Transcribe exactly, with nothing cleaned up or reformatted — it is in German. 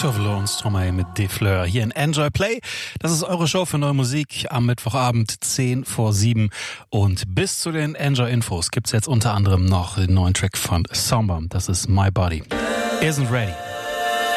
Tovlo und Stromae mit De Fleur hier in Enjoy Play. Das ist eure Show für neue Musik am Mittwochabend zehn vor sieben. Und bis zu den Enjoy-Infos gibt's jetzt unter anderem noch den neuen Track von Somber. Das ist My Body. Isn't Ready.